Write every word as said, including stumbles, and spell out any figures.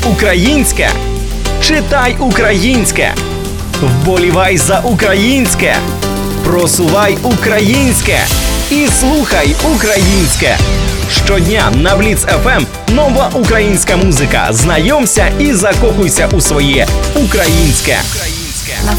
українське, читай українське, вболівай за українське, просувай українське і слухай українське. Щодня на Бліц еф ем нова українська музика. Знайомся і закохуйся у своє українське. На